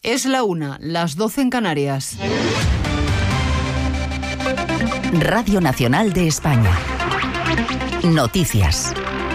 Es la 1, las 12 en Canarias. Radio Nacional de España. Noticias.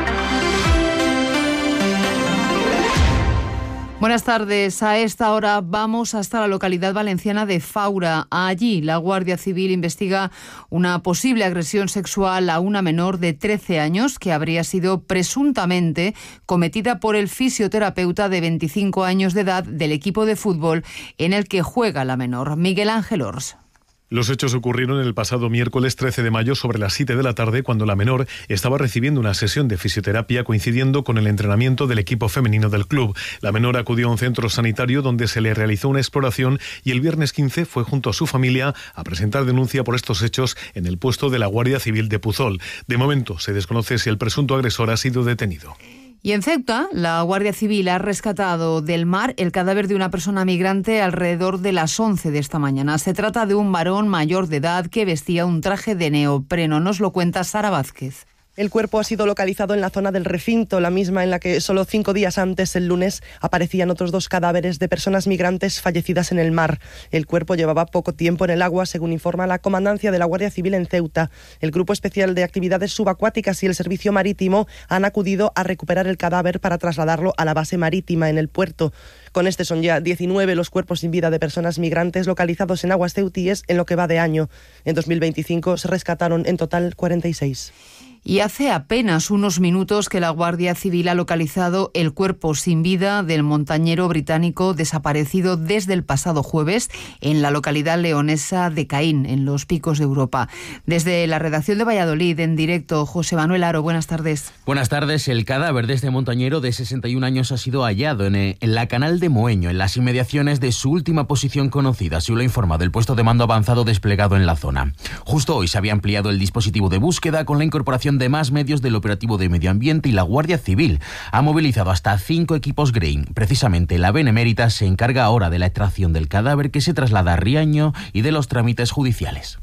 Buenas tardes. A esta hora vamos hasta la localidad valenciana de Faura. Allí la Guardia Civil investiga una posible agresión sexual a una menor de 13 años que habría sido presuntamente cometida por el fisioterapeuta de 25 años de edad del equipo de fútbol en el que juega la menor, Miguel Ángel Ors. Los hechos ocurrieron el pasado miércoles 13 de mayo sobre las 7 de la tarde cuando la menor estaba recibiendo una sesión de fisioterapia coincidiendo con el entrenamiento del equipo femenino del club. La menor acudió a un centro sanitario donde se le realizó una exploración y el viernes 15 fue junto a su familia a presentar denuncia por estos hechos en el puesto de la Guardia Civil de Puzol. De momento se desconoce si el presunto agresor ha sido detenido. Y en Ceuta, la Guardia Civil ha rescatado del mar el cadáver de una persona migrante alrededor de las 11 de esta mañana. Se trata de un varón mayor de edad que vestía un traje de neopreno. Nos lo cuenta Sara Vázquez. El cuerpo ha sido localizado en la zona del Refinto, la misma en la que solo 5 días antes, el lunes, aparecían otros 2 cadáveres de personas migrantes fallecidas en el mar. El cuerpo llevaba poco tiempo en el agua, según informa la Comandancia de la Guardia Civil en Ceuta. El Grupo Especial de Actividades Subacuáticas y el Servicio Marítimo han acudido a recuperar el cadáver para trasladarlo a la base marítima en el puerto. Con este son ya 19 los cuerpos sin vida de personas migrantes localizados en aguas ceutíes en lo que va de año. En 2025 se rescataron en total 46. Y hace apenas unos minutos que la Guardia Civil ha localizado el cuerpo sin vida del montañero británico desaparecido desde el pasado jueves en la localidad leonesa de Caín, en los Picos de Europa. Desde la redacción de Valladolid, en directo, José Manuel Aro, buenas tardes. Buenas tardes. El cadáver de este montañero de 61 años ha sido hallado en la Canal de Moeño, en las inmediaciones de su última posición conocida, así lo ha informado el puesto de mando avanzado desplegado en la zona. Justo hoy se había ampliado el dispositivo de búsqueda con la incorporación de más medios del operativo de medio ambiente y la Guardia Civil ha movilizado hasta 5 equipos Green. Precisamente la Benemérita se encarga ahora de la extracción del cadáver que se traslada a Riaño y de los trámites judiciales.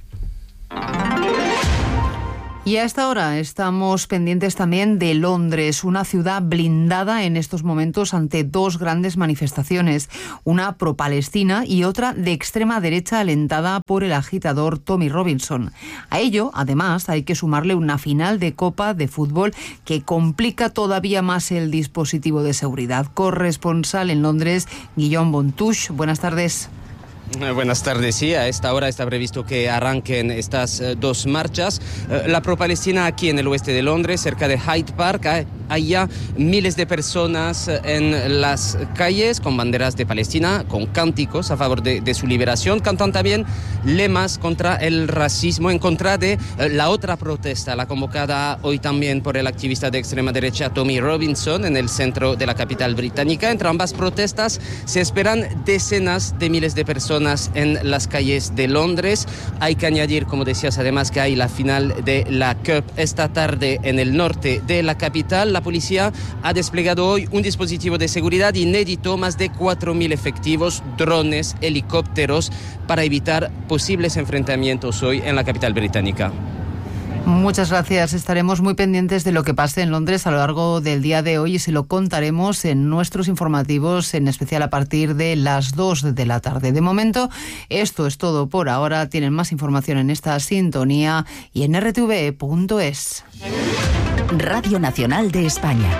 Y a esta hora estamos pendientes también de Londres, una ciudad blindada en estos momentos ante 2 grandes manifestaciones, una pro-palestina y otra de extrema derecha alentada por el agitador Tommy Robinson. A ello, además, hay que sumarle una final de Copa de fútbol que complica todavía más el dispositivo de seguridad. Corresponsal en Londres, Guillaume Bontouche. Buenas tardes. Buenas tardes. Sí, a esta hora está previsto que arranquen estas 2 marchas. La pro-palestina aquí en el oeste de Londres, cerca de Hyde Park. Hay ya miles de personas en las calles con banderas de Palestina, con cánticos a favor de su liberación. Cantan también lemas contra el racismo, en contra de la otra protesta, la convocada hoy también por el activista de extrema derecha Tommy Robinson en el centro de la capital británica. Entre ambas protestas se esperan decenas de miles de personas en las calles de Londres. Hay que añadir, como decías, además que hay la final de la Cup esta tarde en el norte de la capital. La policía ha desplegado hoy un dispositivo de seguridad inédito, más de 4.000 efectivos, drones, helicópteros, para evitar posibles enfrentamientos hoy en la capital británica. Muchas gracias. Estaremos muy pendientes de lo que pase en Londres a lo largo del día de hoy y se lo contaremos en nuestros informativos, en especial a partir de las 2 de la tarde. De momento, esto es todo por ahora. Tienen más información en esta sintonía y en rtve.es. Radio Nacional de España.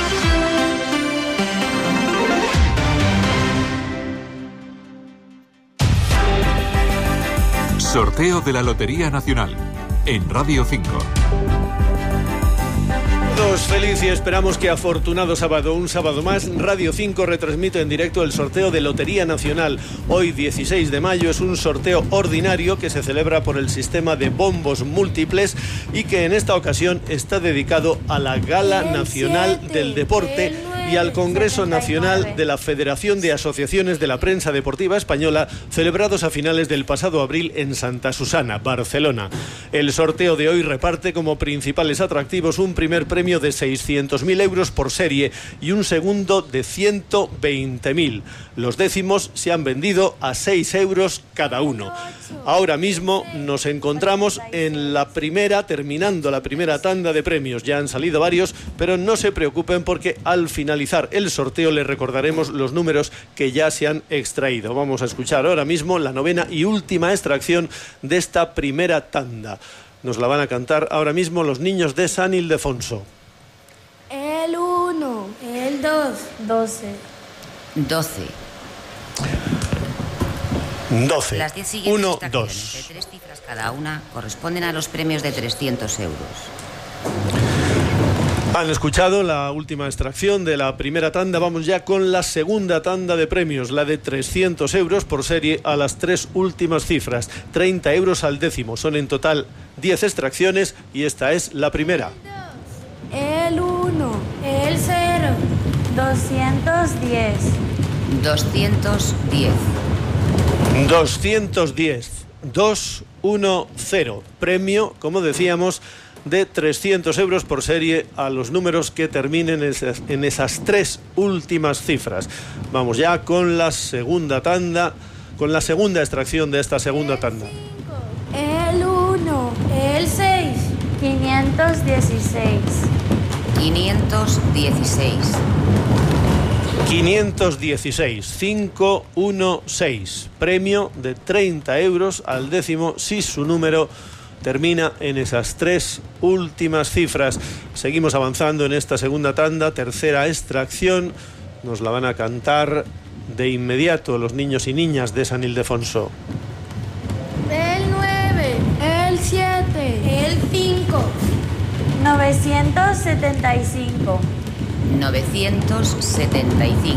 Sorteo de la Lotería Nacional en Radio 5. Todos felices y esperamos que afortunado sábado, un sábado más, Radio 5 retransmite en directo el sorteo de Lotería Nacional. Hoy, 16 de mayo, es un sorteo ordinario que se celebra por el sistema de bombos múltiples y que en esta ocasión está dedicado a la Gala Nacional del Deporte y al Congreso Nacional de la Federación de Asociaciones de la Prensa Deportiva Española, celebrados a finales del pasado abril en Santa Susana, Barcelona. El sorteo de hoy reparte como principales atractivos un primer premio de 600.000 euros por serie y un segundo de 120.000. Los décimos se han vendido a 6 euros cada uno. Ahora mismo nos encontramos en terminando la primera tanda de premios. Ya han salido varios, pero no se preocupen porque al finalizar finalizar el sorteo le recordaremos los números que ya se han extraído. Vamos a escuchar ahora mismo la novena y última extracción de esta primera tanda. Nos la van a cantar ahora mismo los niños de San Ildefonso. El 1, el 2, 12. 12. 12. Las 10 siguientes 1, extracciones 2. de 3 cifras cada una corresponden a los premios de 300 euros. Han escuchado la última extracción de la primera tanda. Vamos ya con la segunda tanda de premios, la de 300 euros por serie a las 3 últimas cifras, 30 euros al décimo. Son en total 10 extracciones y esta es la primera. El 1, el 0, 210. 210. 210. 210. Premio, como decíamos, de 300 euros por serie a los números que terminen en esas 3 últimas cifras. Vamos ya con la segunda tanda, con la segunda extracción de esta segunda tanda. El 1, el 6, 516. 516. 516. 516. Premio de 30 euros al décimo si su número termina en esas 3 últimas cifras. Seguimos avanzando en esta segunda tanda, tercera extracción. Nos la van a cantar de inmediato los niños y niñas de San Ildefonso. El 9, el 7, el 5. 975. 975.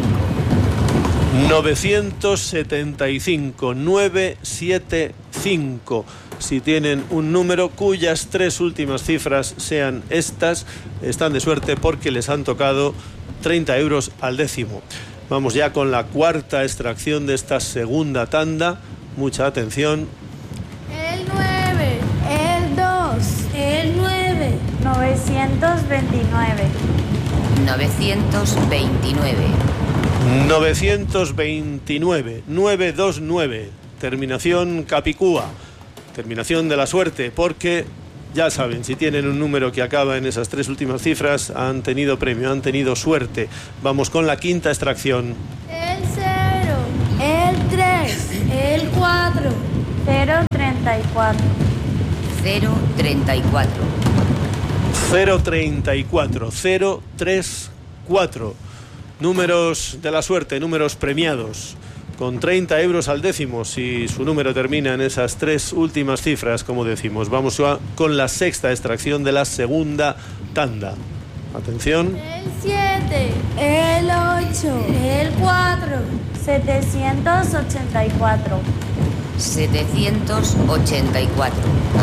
975. 975. Si tienen un número cuyas 3 últimas cifras sean estas, están de suerte porque les han tocado 30 euros al décimo. Vamos ya con la cuarta extracción de esta segunda tanda. Mucha atención. El 9, el 2, el 9. 929. 929. 929. 929. Terminación Capicúa. Terminación de la suerte, porque ya saben, si tienen un número que acaba en esas 3 últimas cifras, han tenido premio, han tenido suerte. Vamos con la quinta extracción. El 0, el 3, el 4. 034. 034. 034. 034. Números de la suerte, números premiados. Con 30 euros al décimo, si su número termina en esas 3 últimas cifras, como decimos. Vamos con la sexta extracción de la segunda tanda. Atención. El 7, el 8, el 4. 784. 784.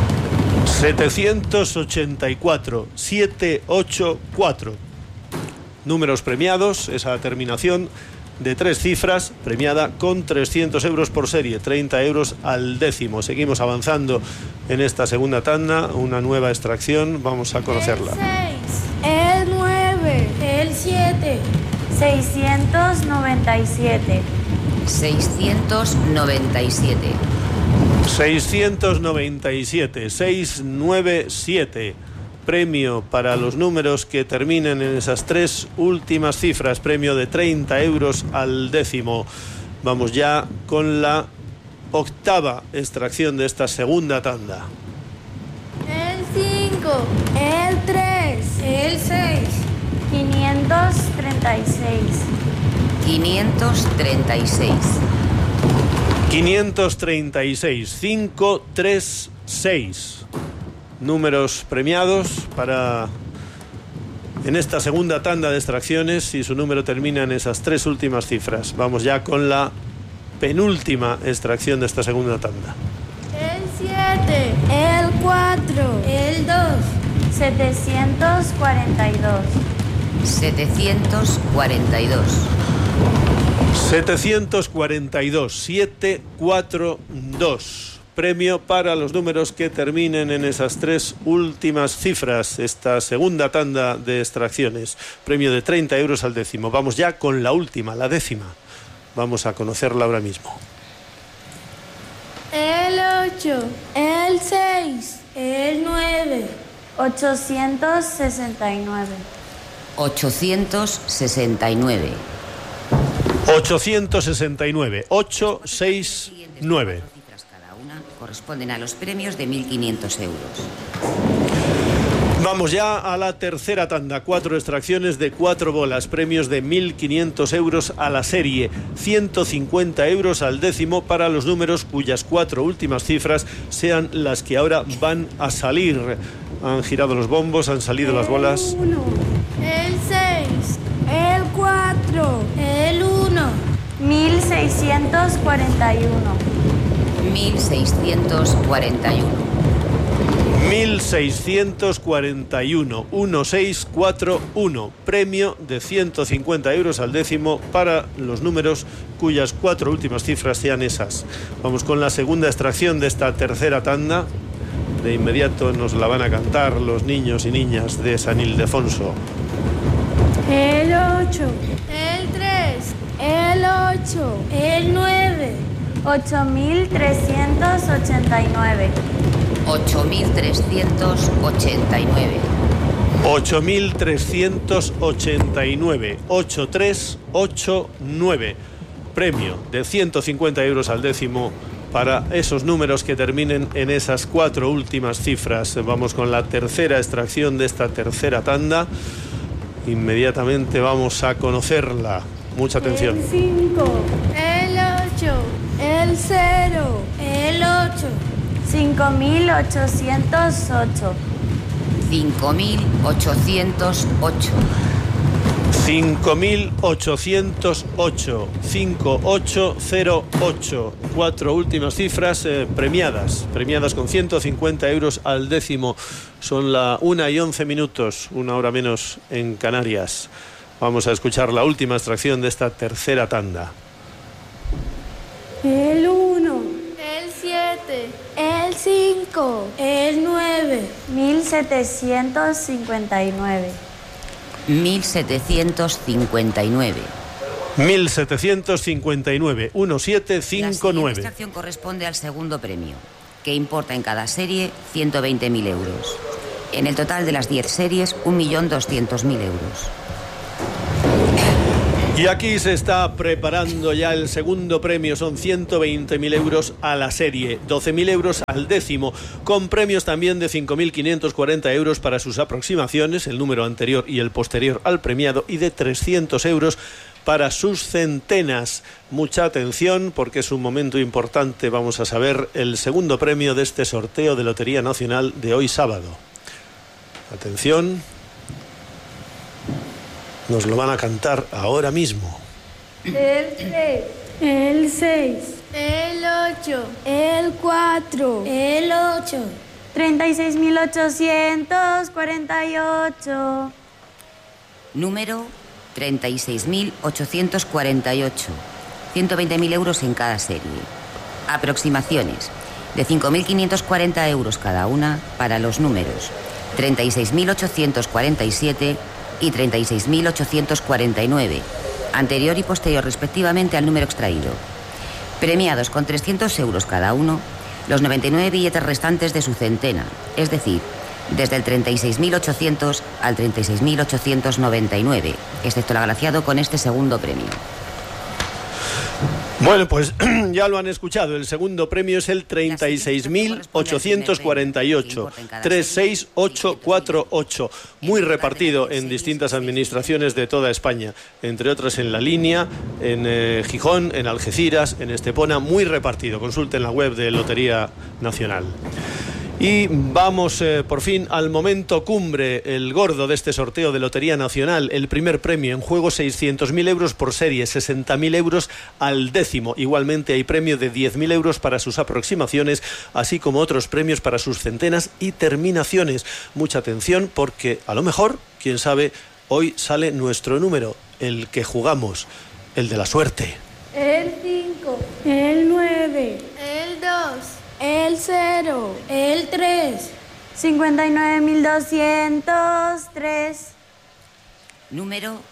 784. 784. Números premiados, esa terminación de 3 cifras, premiada con 300 euros por serie, 30 euros al décimo. Seguimos avanzando en esta segunda tanda, una nueva extracción, vamos a conocerla. El 6, el 9, el 7. 697. 697. 697. 697. Premio para los números que terminen en esas 3 últimas cifras, premio de 30 euros al décimo. Vamos ya con la octava extracción de esta segunda tanda. El 5, el 3, el 6. 536. 536. 536. 536. Números premiados para en esta segunda tanda de extracciones si su número termina en esas 3 últimas cifras. Vamos ya con la penúltima extracción de esta segunda tanda. El 7, el 4, el 2. 742. 742. 742. 742. Premio para los números que terminen en esas 3 últimas cifras, esta segunda tanda de extracciones. Premio de 30 euros al décimo. Vamos ya con la última, la décima. Vamos a conocerla ahora mismo. El 8, el 6, el 9. 869. 869. 869. 869. Cada una corresponden a los premios de 1.500 euros. Vamos ya a la tercera tanda. 4 extracciones de 4 bolas. Premios de 1.500 euros a la serie. 150 euros al décimo para los números cuyas 4 últimas cifras sean las que ahora van a salir. Han girado los bombos, han salido las bolas. El 1, el 6, el 4, el 1. 1641. 1641. 1641, 1641, premio de 150 euros al décimo para los números cuyas 4 últimas cifras sean esas. Vamos con la segunda extracción de esta tercera tanda. De inmediato nos la van a cantar los niños y niñas de San Ildefonso. El 8, el 3, el 8, el 9. 8389. 8389. 8389. 8389. Premio de 150 euros al décimo para esos números que terminen en esas 4 últimas cifras. Vamos con la tercera extracción de esta tercera tanda. Inmediatamente vamos a conocerla. Mucha atención. El 5, el 8, el 0, el 8. 5808. 5808. 5808. 5808. 4 últimas cifras premiadas con 150 euros al décimo. Son la 1:11, 1 hora menos en Canarias. Vamos a escuchar la última extracción de esta tercera tanda. El 1, el 7, el 5, el 9. 1759. 1759. 1759. 1759. La siguiente extracción corresponde al segundo premio, que importa en cada serie 120.000 euros. En el total de las 10 series, 1.200.000 euros. Y aquí se está preparando ya el segundo premio. Son 120.000 euros a la serie, 12.000 euros al décimo, con premios también de 5.540 euros para sus aproximaciones, el número anterior y el posterior al premiado, y de 300 euros para sus centenas. Mucha atención, porque es un momento importante. Vamos a saber el segundo premio de este sorteo de Lotería Nacional de hoy sábado. Atención. Nos lo van a cantar ahora mismo. El 3, el 6, el 8, el 4, el 8. 36.848. Número 36.848. 120.000 euros en cada serie. Aproximaciones de 5.540 euros cada una para los números 36.847 y 36.849, anterior y posterior respectivamente al número extraído. Premiados con 300 euros cada uno, los 99 billetes restantes de su centena, es decir, desde el 36.800 al 36.899, excepto el agraciado con este segundo premio. Bueno, pues ya lo han escuchado. El segundo premio es el 36.848. 36848. Muy repartido en distintas administraciones de toda España. Entre otras en La Línea, en Gijón, en Algeciras, en Estepona. Muy repartido. Consulten la web de Lotería Nacional. Y vamos por fin al momento cumbre, el gordo de este sorteo de Lotería Nacional. El primer premio en juego, 600.000 euros por serie, 60.000 euros al décimo. Igualmente hay premio de 10.000 euros para sus aproximaciones, así como otros premios para sus centenas y terminaciones. Mucha atención, porque a lo mejor, quién sabe, hoy sale nuestro número, el que jugamos, el de la suerte. El 5, el 9, el 2, el 0, el 3. 59.203. Número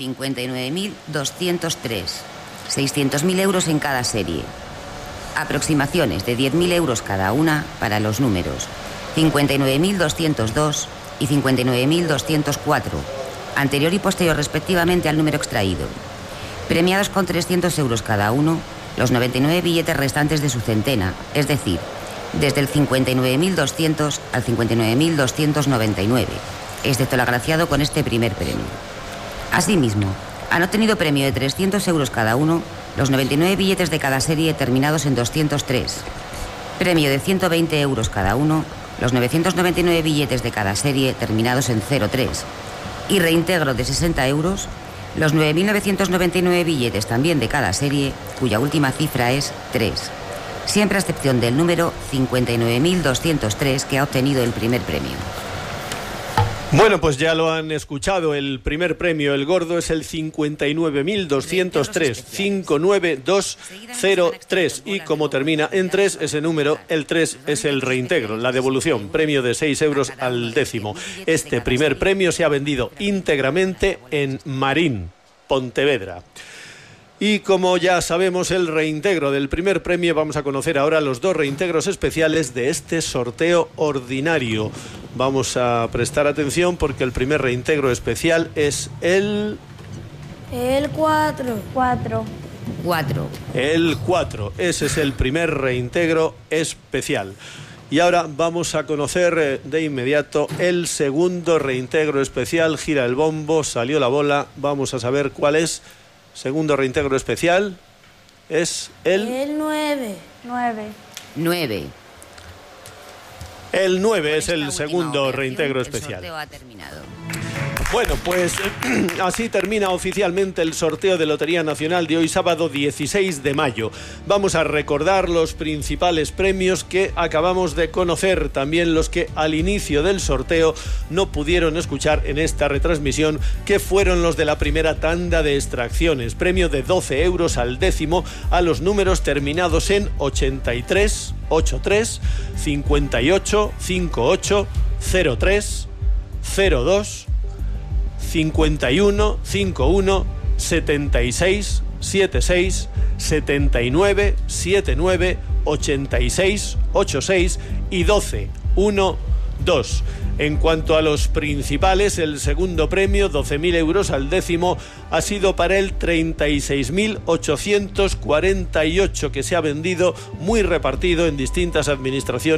59.203. 600.000 euros en cada serie. Aproximaciones de 10.000 euros cada una para los números 59.202 y 59.204, anterior y posterior respectivamente al número extraído. Premiados con 300 euros cada uno, los 99 billetes restantes de su centena, es decir, desde el 59.200 al 59.299, excepto el agraciado con este primer premio. Asimismo, han obtenido premio de 300 euros cada uno los 99 billetes de cada serie terminados en 203, premio de 120 euros cada uno los 999 billetes de cada serie terminados en 03 y reintegro de 60 euros los 9.999 billetes también de cada serie, cuya última cifra es 3, siempre a excepción del número 59.203 que ha obtenido el primer premio. Bueno, pues ya lo han escuchado, el primer premio, el gordo, es el 59.203, 59203, y como termina en 3 ese número, el 3 es el reintegro, la devolución, premio de 6 euros al décimo. Este primer premio se ha vendido íntegramente en Marín, Pontevedra. Y como ya sabemos el reintegro del primer premio, vamos a conocer ahora los 2 reintegros especiales de este sorteo ordinario. Vamos a prestar atención porque el primer reintegro especial es el 4. 4. El 4, ese es el primer reintegro especial. Y ahora vamos a conocer de inmediato el segundo reintegro especial. Gira el bombo, salió la bola, vamos a saber cuál es. Segundo reintegro especial es el 9. 9. El 9 es el segundo reintegro especial. El sorteo ha terminado. Bueno, pues así termina oficialmente el sorteo de Lotería Nacional de hoy, sábado 16 de mayo. Vamos a recordar los principales premios que acabamos de conocer, también los que al inicio del sorteo no pudieron escuchar en esta retransmisión, que fueron los de la primera tanda de extracciones. Premio de 12 euros al décimo a los números terminados en 83, 83, 58, 58, 03, 02, 51, 51, 76, 76, 79, 79, 86, 86 y 12, 1, 2. En cuanto a los principales, el segundo premio, 12.000 euros al décimo, ha sido para el 36.848, que se ha vendido muy repartido en distintas administraciones